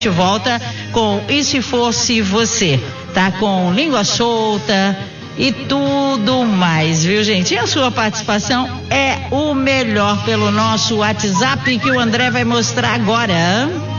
volta com E Se Fosse Você, tá? Com língua solta e tudo mais, viu, gente? E a sua participação é o melhor pelo nosso WhatsApp que o André vai mostrar agora.